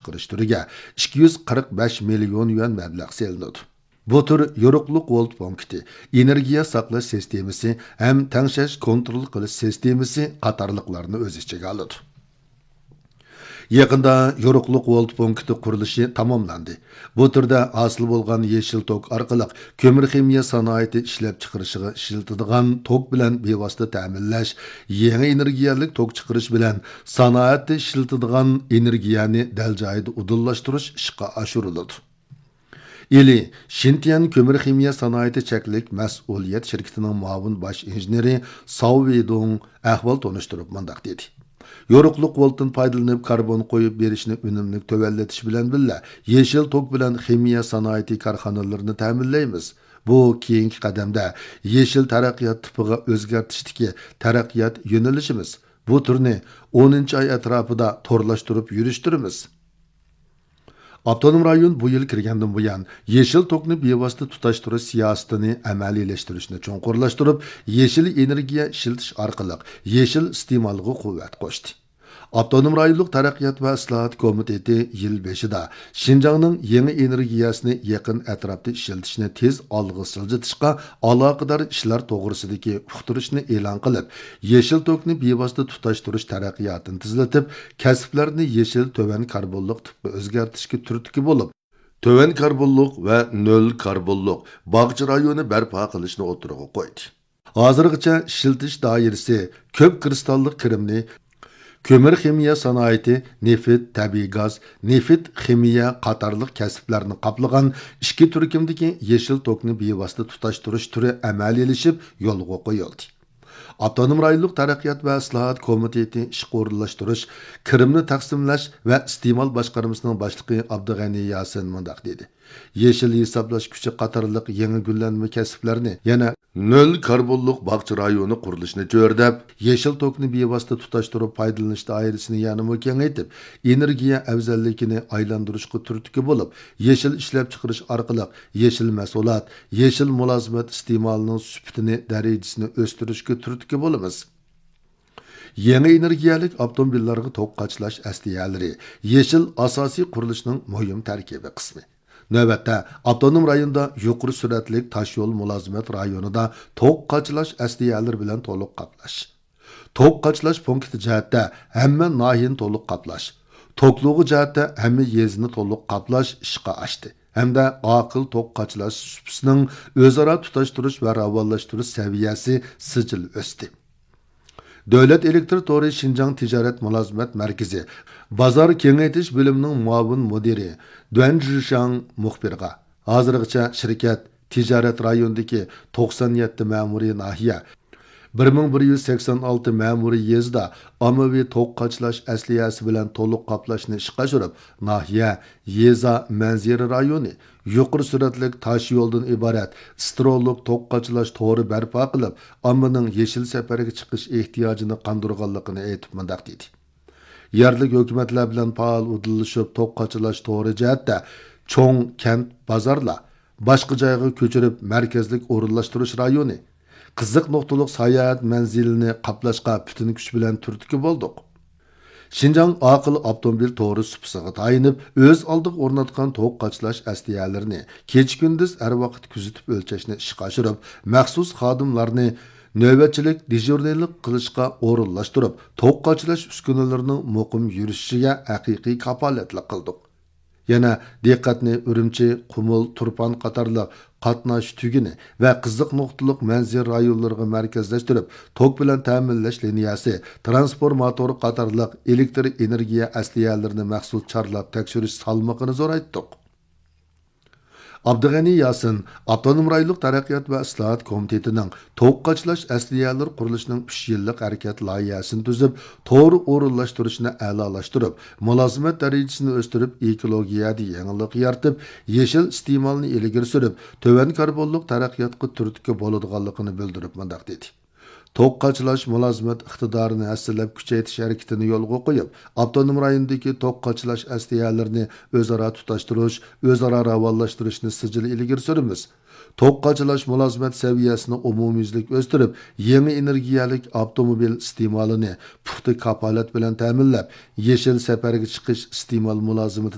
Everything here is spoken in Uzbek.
chiqarish turiga 245 million yuan mablag' selinadi. Bu tür yoruqluq volt punkti, energiya saqlash sistemasi ham tangshash kontrol qilish sistemasi qatorliqlarni o'z ichiga oladi. Yaqında yoruqluq volt punkti qurilishi tamomlandi. Bu turda hosil bo'lgan yeshil tok orqali ko'mir ximiya sanoati ishlab chiqarishiga ishiladigan tok bilan bevosita ta'minlash, yangi energiyalik tok chiqarish bilan sanoatda ishiladigan energiyani dal joyida udullashtirish ishga oshiriladi. Ili Xinjiang ko'mir ximiya sanoati cheklik mas'uliyat shirkatining muavin bosh injeneri Sao Weidong ahvol tonishtirib mundaq dedi. Yoruqluq voltdan foydalanib karbon qo'yib berishni unumli tövalletish bilan billa yeshil tok bilan ximiya sanoati korxonalarini ta'minlaymiz. Bu keyingi qadamda yeshil taraqqiyot tipiga o'zgartishdagi taraqqiyot yo'nalishimiz. Bu turni 10-oy atrofida to'rlashtirib yurishtiramiz. Avtonom rayon bu yil kirgandan buyon yeshil tokni bevosita tutashtirish siyosatini amaliyleştirishni cho'nqurlashtirib, yeshil energiya ishiltish orqali yeshil iste'molga quvvat qo'shdi. Avtonom rayonlik taraqqiyot va islohot komiteti yil 5ida Xinjiangning yangi energiyasini yaqin atrofda ishiltishni tez olg'a siljitishga aloqador ishlar to'g'risidagi uqtirishni e'lon qilib, yeshil tokni bevosita tutashtirish taraqqiyotini tezlatib, kasblarni yeshil to'van karbonlik tipga o'zgartirishga turtki bo'lib, to'van karbonlik va nol karbonlik bog'cha rayoni barpo qilishni o'tirg'a qo'ydi. Hozirgacha ishiltish doirasi ko'p kristallik kirimni kömür ximiya sanoati, neft, tabiiy gaz, neft, ximiya qatorliq kasblarni qoplagan ikki turkumdagi yeshil tokni bevosita tutashtirish turi amaliylashib yo'lga qo'yildi. Avtonom rayonlik taraqqiyot va islohot komiteti ishga o'rinlashtirish, kirimni taqsimlash va iste'mol boshqarmasining boshlig'i Abdug'ani Yasin mundaq dedi. Yeshil hisoblash kuchi qatorliq yangi gullanma kasblarni yana nol karbonlik bog'cha rayoni qurilishini jo'rdab, yeshil tokni bevosita tutashtirib foydalanish doirasini yanada kengaytib, energiya afzalligini aylantirishga turtki bo'lib, yeshil ishlab chiqarish orqali yeshil mahsulot, yeshil mulozimat iste'molining sifatini darajasini o'stirishga turtki bo'lamiz. Yangi energiyalik avtomobillarga tok qachlash asliyalari yeshil asosiy qurilishning muhim tarkibi qismi. Növbətdə avtonom rayonda yuqori süratlik taş yol mülazimat rayonida tok qachlash asliyalari bilan to'liq qaplash. Tok qachlash punkti jihatda hamma nahiyani to'liq qaplash. Toklug'i jihatda hamma yezini to'liq qaplash ishqa ochdi. Hamda aqil tok qachlash supisining o'zaro tutashtirish va ravonlashtirish saviyasi sijil o'sdi. Davlat elektr to'ri Xinjiang tijorat mulozimat markazi bozor kengaytirish bo'limining muavin mudiri Duan Zhishang muxbirga hozirgacha shirkat tijorat rayonidagi 97 ma'muriy nahiya 1186 ma'muriy yezda ommaviy tok qachlash asliyasi bilan to'liq qaplashni ishga oshirib, nahiya, yeza, manzara rayoni yuqori suratlik tosh yo'ldan iborat strollik tok qachlash to'ri barpo qilib, ommaning yeshil safarga chiqish ehtiyojini qondirganligini aytib mundaq dedi. Yerlik hukumatlar bilan faol udillashib tok qachlash to'ri jihatda cho'ng kent bozorlar boshqa joyga ko'chirib markazlik o'rinlashtirish rayoni qiziq nuqtaliq sayohat manzilini qaplashga butun kuch bilan turtki bo'ldik. Xinjiang aqil avtomobil to'ri supisiga tayinib, o'z oldiga o'rnatgan tok qachlash asliyalarini kecha-kunduz har vaqt kuzatib o'lchashni ishga oshirib, maxsus xodimlarni navbatchilik dejurnilik qilishga o'rinlashtirib, tok qachlash uskunalarining muqim yurishiga haqiqiy kafolatlik qildik. Yana diqqatni Urumchi, Qumul, Turpan qatorliq qatnash tugini va qiziq nuqtaliq manzil rayonlariga markazlashtirib, tok bilan ta'minlash liniyasi, transport motori qatorliq elektr energiya asliyalarini maxsus chorlab tekshirish salmoqini zo'raytdik. Abdug'ani Yasin avtonom rayonlik taraqqiyot va islohot komitetining tok qachlash asliyalari qurilishining 3 yillik harakat loyihasini tuzib, to'g'ri o'rinlashtirishni a'lolashtirib, mulozimat darajasini o'stirib, ekologiyada yangilik yaratib, yeshil iste'molni ilgari surib, to'van karbonlik taraqqiyotga turtki bo'ladiganligini bildirib mundaq dedi. Tok qachlash mulozimat iqtidorini asillab kuchaytirish harakatini yo'lga qo'yib, avtonom rayondagi tok qachlash asliyalarini o'zaro tutashtirish, o'zaro ravonlashtirishni sijil ilgari suramiz. Tok qachlash mulozimat saviyasini umumyuzlik o'stirib, yangi energiyalik avtomobil iste'molini puxta kafolat bilan ta'minlab, yeshil safarga chiqish iste'mol mulozimati